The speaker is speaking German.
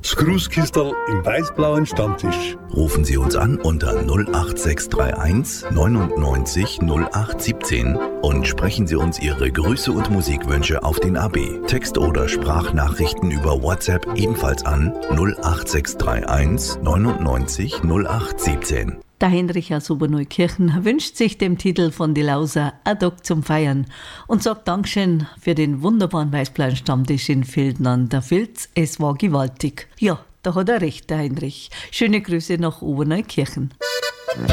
Das Grußkistel im weiß-blauen Stammtisch. Rufen Sie uns an unter 08631 99 0817 und sprechen Sie uns Ihre Grüße und Musikwünsche auf den AB. Text- oder Sprachnachrichten über WhatsApp ebenfalls an 08631 99 0817. Der Heinrich aus Oberneukirchen wünscht sich dem Titel von die Lauser Ad hoc zum Feiern und sagt Dankeschön für den wunderbaren weißblauen Stammtisch in Vilden an der Vilz. Es war gewaltig. Ja, da hat er recht, der Heinrich. Schöne Grüße nach Oberneukirchen.